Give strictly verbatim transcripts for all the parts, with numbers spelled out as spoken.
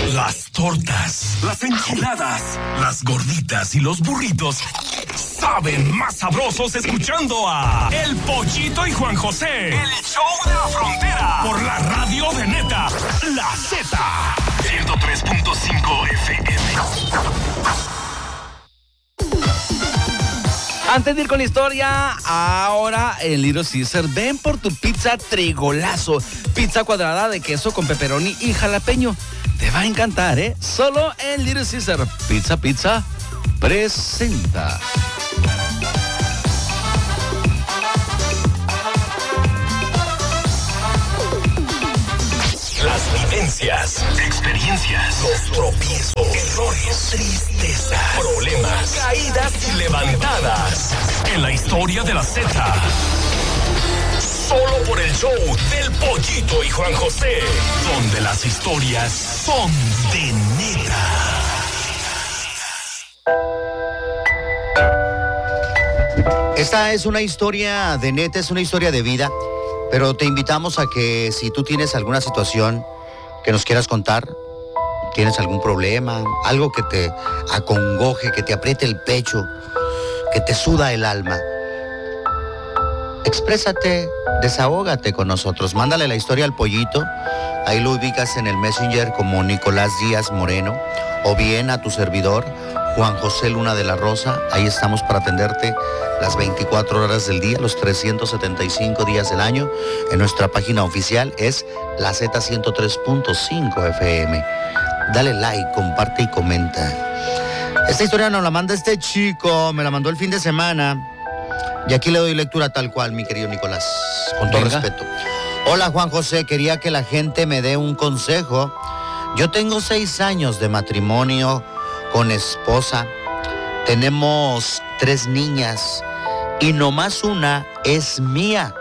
Las tortas, las enchiladas, las gorditas y los burritos saben más sabrosos escuchando a El Pollito y Juan José. El show de la frontera. Por la radio de neta, La Z. ciento tres punto cinco F M. Antes de ir con la historia, ahora en Little Caesar, ven por tu pizza Trigolazo. Pizza cuadrada de queso con pepperoni y jalapeño. Te va a encantar, ¿eh? Solo en Little Caesar. Pizza Pizza presenta. Las vivencias, experiencias, los tropiezos, errores, tristeza, problemas, caídas y levantadas. En la historia de la Z. Solo por el show del Pollito y Juan José, donde las historias son de neta. Esta es una historia de neta, es una historia de vida, pero te invitamos a que si tú tienes alguna situación que nos quieras contar, tienes algún problema, algo que te acongoje, que te apriete el pecho, que te suda el alma, exprésate, desahógate con nosotros. Mándale la historia al Pollito. Ahí lo ubicas en el Messenger como Nicolás Díaz Moreno, o bien a tu servidor, Juan José Luna de la Rosa. Ahí estamos para atenderte las veinticuatro horas del día, los trescientos setenta y cinco días del año. En nuestra página oficial es la Z ciento tres punto cinco F M. Dale like, comparte y comenta. Esta historia nos la manda este chico, me la mandó el fin de semana. Y aquí le doy lectura tal cual, mi querido Nicolás, con todo Venga. respeto. Hola, Juan José, quería que la gente me dé un consejo. Yo tengo seis años de matrimonio con esposa. Tenemos tres niñas y nomás una es mía.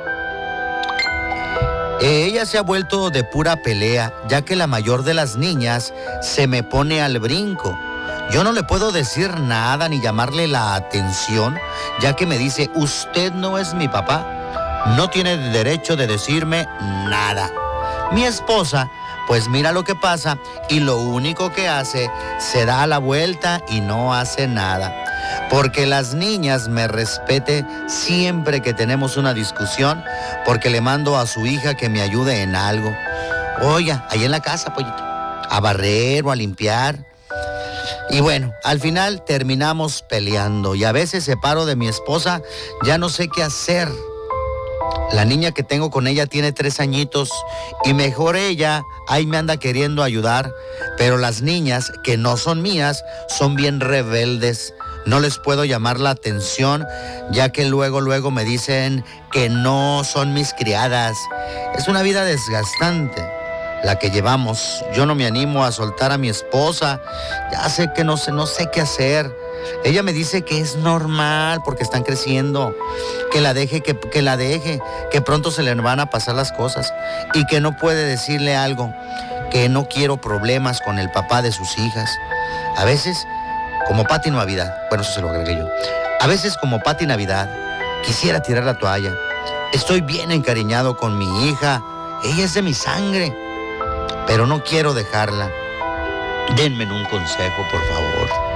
Ella se ha vuelto de pura pelea, ya que la mayor de las niñas se me pone al brinco. Yo no le puedo decir nada ni llamarle la atención, ya que me dice, usted no es mi papá, no tiene derecho de decirme nada. Mi esposa, pues mira lo que pasa y lo único que hace, se da la vuelta y no hace nada. Porque las niñas me respete siempre que tenemos una discusión, porque le mando a su hija que me ayude en algo. Oiga, ahí en la casa, Pollito, a barrer o a limpiar. Y bueno, al final terminamos peleando y a veces separo de mi esposa, ya no sé qué hacer. La niña que tengo con ella tiene tres añitos y mejor ella, ahí me anda queriendo ayudar, pero las niñas que no son mías son bien rebeldes. No les puedo llamar la atención, ya que luego, luego me dicen que no son mis criadas. Es una vida desgastante la que llevamos. Yo no me animo a soltar a mi esposa. Ya sé que no sé, no sé qué hacer. Ella me dice que es normal porque están creciendo, que la deje, que, que la deje, que pronto se le van a pasar las cosas y que no puede decirle algo, que no quiero problemas con el papá de sus hijas. A veces, como Pati Navidad, bueno, eso se lo agregué yo. A veces, como Pati Navidad, quisiera tirar la toalla. Estoy bien encariñado con mi hija. Ella es de mi sangre, pero no quiero dejarla. Denme un consejo, por favor.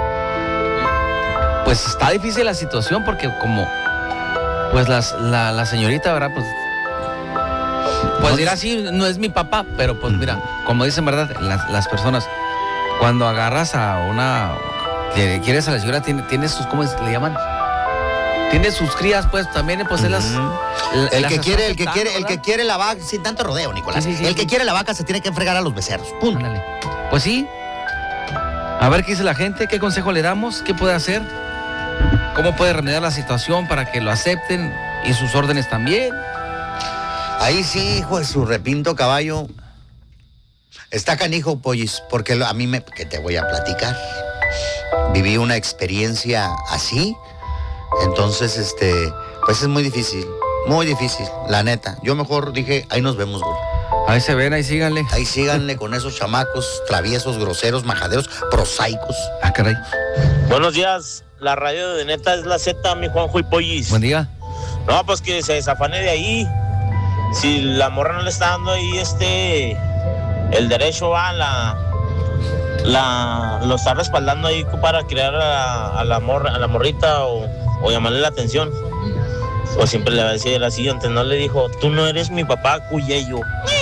Pues está difícil la situación porque como, pues las, la, la señorita, ¿verdad? Pues, pues No, dirá así, no es mi papá, pero pues mira, como dicen, ¿verdad? Las, las personas, cuando agarras a una, que quieres a la señora, tiene, tiene sus, ¿cómo le llaman? Tiene sus crías, pues también, pues él las... Uh-huh. El las que está quiere, el que afectando, quiere, el ¿verdad? que quiere la vaca, sin tanto rodeo, Nicolás. Sí, sí, sí, el que sí. quiere la vaca se tiene que fregar a los becerros. Punto. Ándale. Pues sí. A ver qué dice la gente, qué consejo le damos, qué puede hacer, cómo puede remediar la situación para que lo acepten y sus órdenes también. Ahí sí, hijo de su repinto caballo. Está canijo, Pollis, porque lo- a mí me... que te voy a platicar. Viví una experiencia así. Entonces, este... pues es muy difícil. Muy difícil, la neta. Yo mejor dije, ahí nos vemos, güey. Ahí se ven, ahí síganle. Ahí síganle con esos chamacos traviesos, groseros, majaderos, prosaicos. Ah, caray. Buenos días, la radio de neta es la Z, mi Juanjo y Pollis. Buen día. No, pues que se desafane de ahí. Si la morra no le está dando ahí este el derecho a la, la lo está respaldando ahí para criar a, a, la, mor, a la morrita o, o llamarle la atención. O siempre le va a decir así, antes no le dijo, tú no eres mi papá, cuyeyo.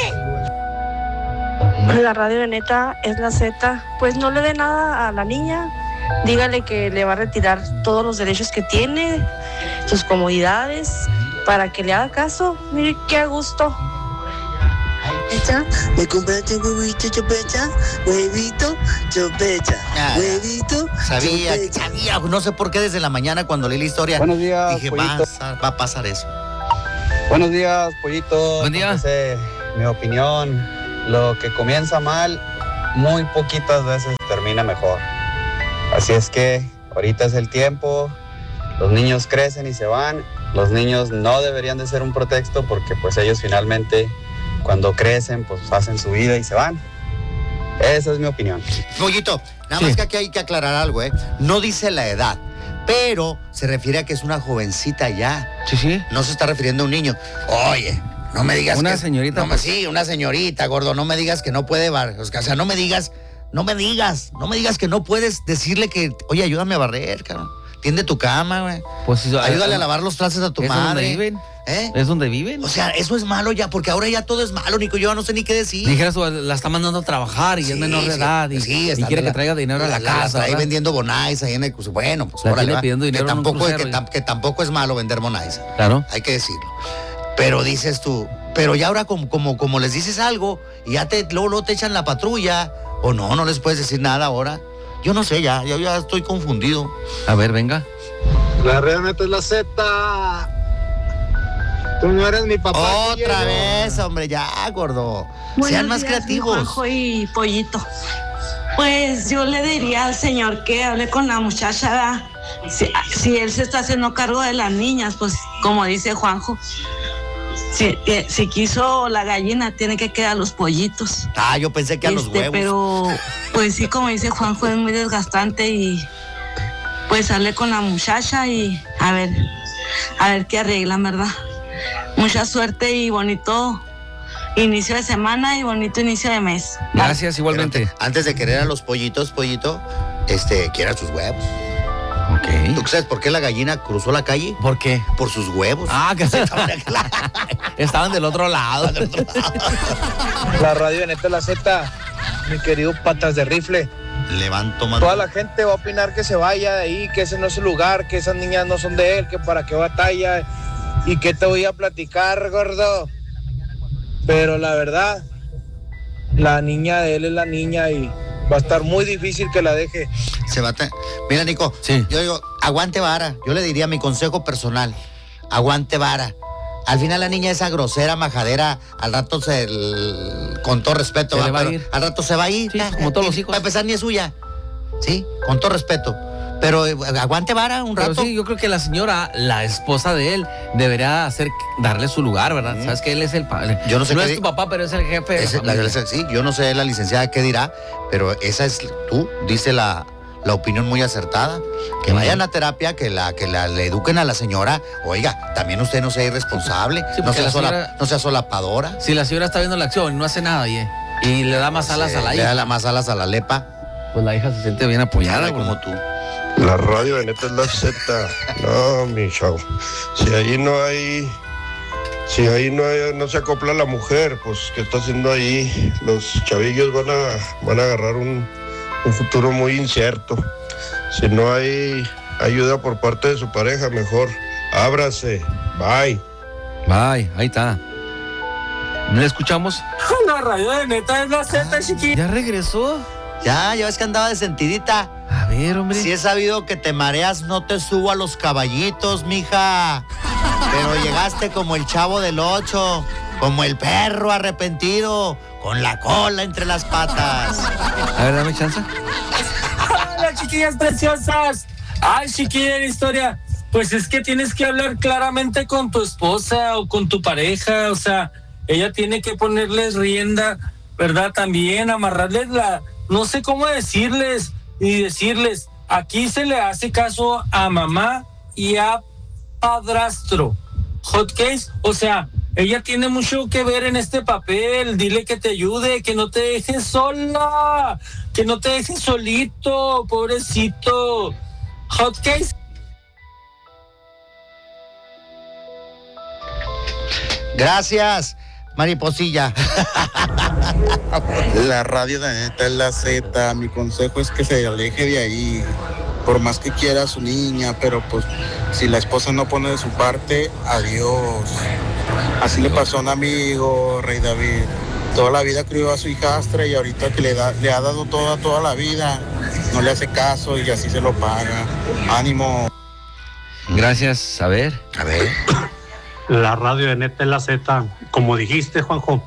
La radio de Neta es la Z, pues no le dé nada a la niña, dígale que le va a retirar todos los derechos que tiene, sus comodidades, para que le haga caso. Mire qué a gusto. Me compraste huevito chopecha, huevito chopecha, Ah, huevito Sabía, chopecha. sabía, no sé por qué desde la mañana cuando leí la historia Buenos días, dije, va a, pollito. pasar, va a pasar eso. Buenos días, pollito. Buen día. No sé, mi opinión, lo que comienza mal, muy poquitas veces termina mejor. Así es que ahorita es el tiempo, los niños crecen y se van. Los niños no deberían de ser un pretexto porque pues ellos finalmente cuando crecen pues hacen su vida y se van. Esa es mi opinión. Pollito, nada Sí. más que aquí hay que aclarar algo, ¿eh? No dice la edad, pero se refiere a que es una jovencita ya. Sí, sí. No se está refiriendo a un niño. Oye, no me digas Una que... señorita, No me, pues. sí, una señorita, gordo. No me digas que no puede bar... O sea, no me digas, no me digas, no me digas que no puedes decirle que, oye, ayúdame a barrer, cabrón. Tiende tu cama, güey. Pues Ayúdale a lavar los trastes a tu ¿Es donde madre. viven? ¿Eh? ¿Es donde viven? O sea, eso es malo ya, porque ahora ya todo es malo, Nico. Yo no sé ni qué decir. Dijeras, o la está mandando a trabajar y Sí, es menor de sí, edad y, sí, y está quiere la- que traiga dinero a la, la casa. trae ¿verdad? vendiendo bonais ahí en el crucero. Bueno, pues La órale, tiene va. pidiendo dinero que en un tampoco, es, crucero, que, ya. tam- que tampoco es malo vender bonais. Claro. Hay que decirlo. Pero dices tú, pero ya ahora como, como, como les dices algo y ya te, luego, luego te echan la patrulla, o no, no les puedes decir nada ahora. Yo no sé, ya, ya, ya estoy confundido. A ver, venga. La radio Neta es la Z. Tú no eres mi papá. Otra cuyeyo. vez, hombre, ya, gordo. Buenos Sean más días, mi creativos. Juanjo y Pollito. Pues yo le diría al señor que hable con la muchacha, ¿verdad? Si, si él se está haciendo cargo de las niñas, pues como dice Juanjo, si, eh, si quiso la gallina, tiene que quedar los pollitos. Ah, yo pensé que a los Este, huevos. Pero, pues sí, como dice Juanjo, es muy desgastante y pues hablé con la muchacha y a ver, a ver qué arreglan, ¿verdad? Mucha suerte y bonito inicio de semana y bonito inicio de mes. Gracias, igualmente. Espérate, antes de querer a los pollitos, pollito, este, quiera sus huevos. ¿Tú Ok. sabes por qué la gallina cruzó la calle? ¿Por qué? Por sus huevos. Ah, que estaban del otro lado. La radio de Neta es la Z. Mi querido Patas de Rifle. Levanto mano. Toda la gente va a opinar que se vaya de ahí, que ese no es su lugar, que esas niñas no son de él, que para qué batalla y que te voy a platicar, gordo. Pero la verdad, la niña de él es la niña y va a estar muy difícil que la deje. Se va a te- Mira, Nico, Sí. yo digo, aguante vara. Yo le diría mi consejo personal, aguante vara. Al final la niña esa grosera, majadera, al rato se, el- con todo respeto, Se le va a pero ir. al rato se va a ir. Sí, como todos los hijos. Para empezar ni es suya, sí, con todo respeto. Pero eh, aguante vara un Pero rato. sí, yo creo que la señora, la esposa de él, debería hacer darle su lugar, ¿verdad? Sabes que él es el padre. Yo no sé No qué es di- tu papá, pero es el jefe. de Ese- la la- familia. sí, yo no sé la licenciada qué dirá, pero esa es tú, dice la, la opinión muy acertada. Que Ujú. vayan a terapia, que la que la, le eduquen a la señora. Oiga, también usted no sea irresponsable, Sí, no, porque sea la sola- señora- no sea solapadora. Si la señora está viendo la acción y no hace nada, oye, y le da más alas Sí, a la le hija, da la- más alas a la lepa, pues la hija se siente bien apoyada. nada güey. como tú. La radio de Neta es la Z. No, mi chavo. Si ahí no hay. Si ahí no hay, no se acopla la mujer, pues ¿qué está haciendo ahí? Los chavillos van a, van a agarrar un, un futuro muy incierto. Si no hay ayuda por parte de su pareja, mejor ábrase. Bye. Bye, ahí está. ¿Le escuchamos? La radio de Neta es la Z, chiquito. ¿Ya regresó? Ya, ya ves que andaba de sentidita. A ver, hombre. Si he sabido que te mareas, no te subo a los caballitos, mija. Pero llegaste como el chavo del ocho, como el perro arrepentido, con la cola entre las patas. A ver, dame chance. Hola, chiquillas preciosas. Ay, chiquilla de historia. Pues es que tienes que hablar claramente con tu esposa o con tu pareja. O sea, ella tiene que ponerles rienda, ¿verdad? También amarrarles la... No sé cómo decirles y decirles. Aquí se le hace caso a mamá y a padrastro. Hot case, o sea, ella tiene mucho que ver en este papel. Dile que te ayude, que no te dejes sola, que no te dejes solito, pobrecito. Hotcakes. Gracias, mariposilla. La radio de neta es la Z. Mi consejo es que se aleje de ahí. Por más que quiera a su niña, pero pues si la esposa no pone de su parte, adiós. Así le pasó a un amigo, Rey David. Toda la vida crió a su hijastra y ahorita que le, da, le ha dado toda, toda la vida, no le hace caso y así se lo paga. Ánimo. Gracias. A ver. A ver. La radio de neta es la Z. Como dijiste, Juanjo.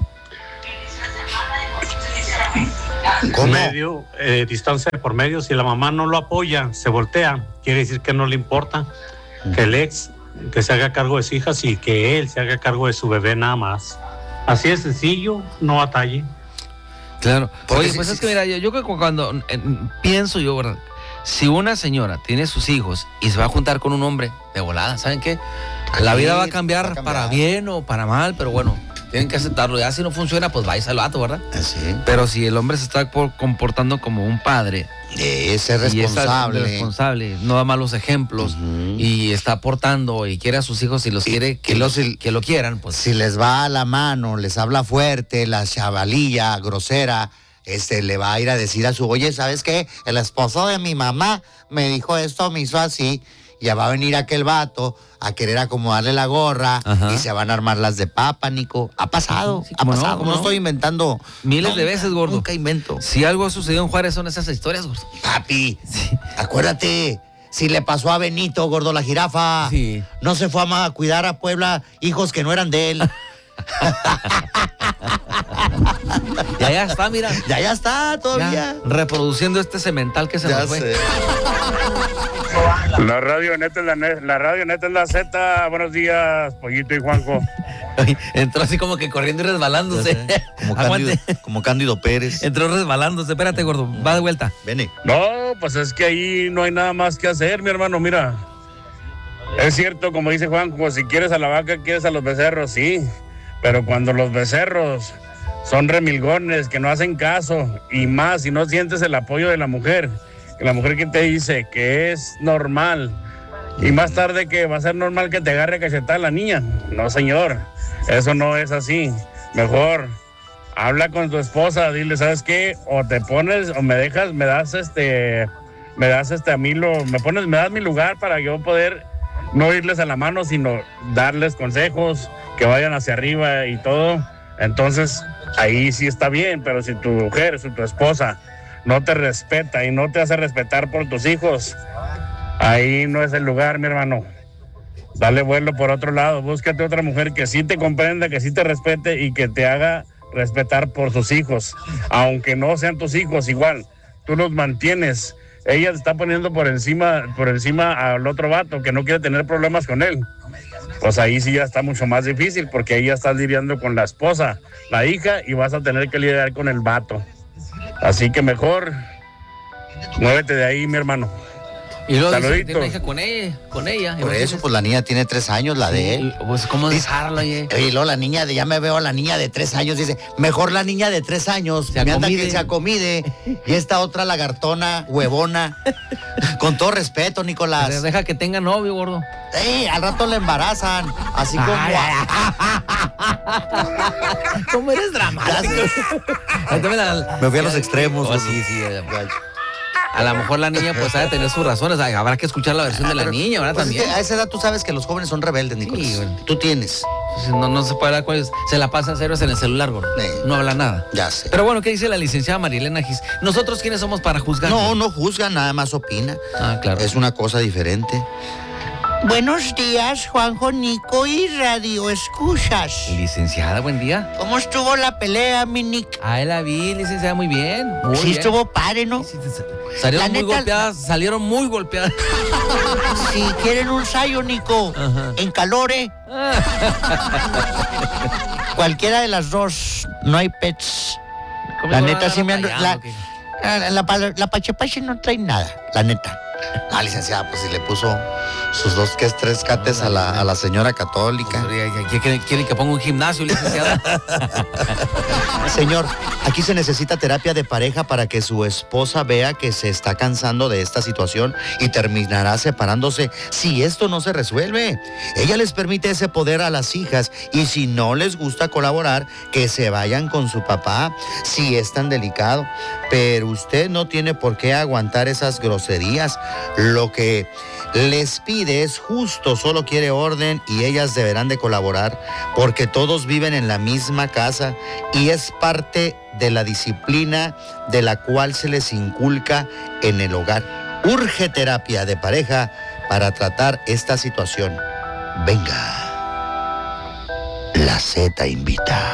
¿Cómo? Medio, eh, distancia por medio. Si la mamá no lo apoya, se voltea, quiere decir que no le importa. Que el ex, que se haga cargo de sus hijas y que él se haga cargo de su bebé nada más. Así de sencillo, no atalle. Claro. Porque Oye, si- pues es si- que mira, yo, yo creo que cuando eh, pienso yo, ¿verdad? Si una señora tiene sus hijos y se va a juntar con un hombre de volada, ¿saben qué? La Aquí vida va a cambiar, va a cambiar. para bien o para mal, pero bueno, tienen que aceptarlo. Ya si no funciona, pues vais al vato, ¿verdad? Así. Pero si el hombre se está por- comportando como un padre, De ser y es responsable. responsable, no da malos ejemplos, Ujú. y está aportando y quiere a sus hijos y los Y- quiere que, y los, los- que lo quieran, pues Si les va a la mano, les habla fuerte, la chavalilla grosera, este, le va a ir a decir a su, oye, ¿sabes qué? El esposo de mi mamá me dijo esto, me hizo así. Ya va a venir aquel vato a querer acomodarle la gorra. Ajá. Y se van a armar las de papa, Nico. Ha pasado, Sí, ha cómo no, pasado. cómo No, no. estoy inventando. miles Nunca, de veces, gordo. Nunca invento. Si algo ha sucedido en Juárez son esas historias, gordo. Papi, acuérdate, si le pasó a Benito, gordo, la jirafa. Sí. No se fue a ma- cuidar a Puebla hijos que no eran de él. Ya, ya está, mira. Ya, ya está, Ya, todavía. reproduciendo este cemental que se Ya nos fue. sé. La radio neta es la, ne- la radio neta es la Z. Buenos días, Pollito y Juanjo. Ay, entró así como que corriendo y resbalándose. Como Aguante. Cándido, como Cándido Pérez. Entró resbalándose. Espérate, gordo. Va de vuelta. Vene. No, pues es que ahí no hay nada más que hacer, mi hermano. Mira, es cierto, como dice Juanjo, si quieres a la vaca, quieres a los becerros, sí. Pero cuando los becerros son remilgones, que no hacen caso, y más si no sientes el apoyo de la mujer, que la mujer que te dice que es normal, y más tarde que va a ser normal que te agarre a cachetada la niña. No, señor, eso no es así. Mejor habla con tu esposa, dile, ¿sabes qué? O te pones, o me dejas, me das este, me das este a mí lo, me pones, me das mi lugar para yo poder no irles a la mano, sino darles consejos, que vayan hacia arriba y todo. Entonces, ahí sí está bien, pero si tu mujer, si tu esposa no te respeta y no te hace respetar por tus hijos, ahí no es el lugar, mi hermano. Dale vuelo por otro lado, búscate otra mujer que sí te comprenda, que sí te respete y que te haga respetar por sus hijos, aunque no sean tus hijos, igual, tú los mantienes. Ella te está poniendo por encima, por encima al otro vato que no quiere tener problemas con él. Pues ahí sí ya está mucho más difícil, porque ahí ya estás lidiando con la esposa, la hija, y vas a tener que lidiar con el vato. Así que mejor muévete de ahí, mi hermano. Y luego dice que Saluditos. tiene una hija con ella. Con ella. Por Imagínate. eso, pues la niña tiene tres años, la de él. Pues, ¿cómo dejarla, oye? Y luego la niña, de, ya me veo a la niña de tres años, dice, mejor la niña de tres años, Se me anda acomide. que se acomide. Y esta otra lagartona, huevona. Con todo respeto, Pero Nicolás. deja que tenga novio, gordo. Ey, al rato la embarazan. Así como. Ay, ¿Cómo eres dramático? Ahí también la- Me fui a los extremos. Oh, gordo. sí, sí. eh, A lo mejor la niña pues ha de tener sus razones. Ay, habrá que escuchar la versión de la niña, ¿verdad? Pues es También. que a esa edad tú sabes que los jóvenes son rebeldes, Nicolás. Sí, güey. Tú tienes. No, no se puede hablar con ellos. Se la pasan ceros en el celular, gordo. Sí. No habla nada. Ya sé. Pero bueno, ¿qué dice la licenciada Marilena Gis? ¿Nosotros quiénes somos para juzgar? No, no juzga, nada más opina. Ah, claro. Es una cosa diferente. Buenos días, Juanjo, Nico y Radio Escuchas. Licenciada, buen día. ¿Cómo estuvo la pelea, mi Nick? Ah, la vi, licenciada, muy bien. Muy Sí bien. estuvo padre, ¿no? Sí, sí, sí. Salieron La muy neta- golpeadas, salieron muy golpeadas. Si quieren un sayo, Nico, Ajá. en calore. Cualquiera de las dos, no hay pets. ¿Cómo La se van neta a sí me agarrar ando... La, payando, qué? la, la, la, la pachepache no trae nada, la neta. Ah, licenciada, pues si le puso sus dos que es tres cates a la, a la señora católica. ¿Quiere, quiere que ponga un gimnasio, licenciada? Señor, aquí se necesita terapia de pareja para que su esposa vea que se está cansando de esta situación y terminará separándose si esto no se resuelve. Ella les permite ese poder a las hijas y si no les gusta colaborar, que se vayan con su papá, si es tan delicado. Pero usted no tiene por qué aguantar esas groserías. Lo que les pide es justo, solo quiere orden y ellas deberán de colaborar porque todos viven en la misma casa y es parte de la disciplina de la cual se les inculca en el hogar. Urge terapia de pareja para tratar esta situación. Venga, la Z invita.